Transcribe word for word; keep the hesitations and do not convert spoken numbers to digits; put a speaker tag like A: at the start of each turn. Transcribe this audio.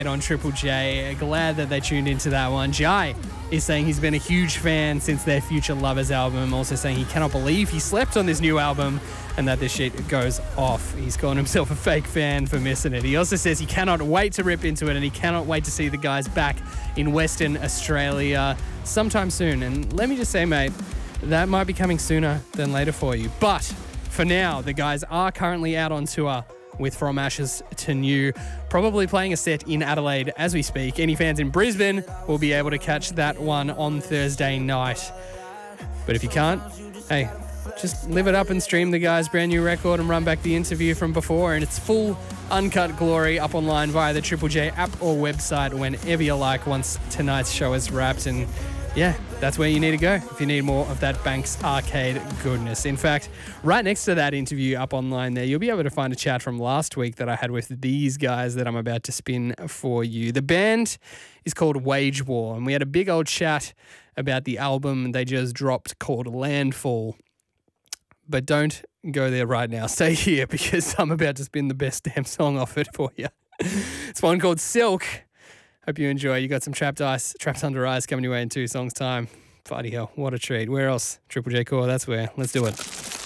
A: on Triple J. Glad that they tuned into that one. Jai is saying he's been a huge fan since their Future Lovers album. Also saying he cannot believe he slept on this new album and that this shit goes off. He's calling himself a fake fan for missing it. He also says he cannot wait to rip into it and he cannot wait to see the guys back in Western Australia sometime soon. And let me just say, mate, that might be coming sooner than later for you. But for now, the guys are currently out on tour with From Ashes to New, probably playing a set in Adelaide as we speak. Any fans in Brisbane will be able to catch that one on Thursday night. But if you can't, hey, just live it up and stream the guys' brand new record and run back the interview from before in its full uncut glory up online via the Triple J app or website whenever you like once tonight's show is wrapped. And yeah, that's where you need to go if you need more of that Banks Arcade goodness. In fact, right next to that interview up online there, you'll be able to find a chat from last week that I had with these guys that I'm about to spin for you. The band is called Wage War, and we had a big old chat about the album they just dropped called Landfall. But don't go there right now. Stay here because I'm about to spin the best damn song off it for you. It's one called Silk. Hope you enjoy. You got some Trapped Ice, Trapped Under Ice coming your way in two songs' time. Bloody hell, what a treat. Where else? Triple J Core, that's where. Let's do it.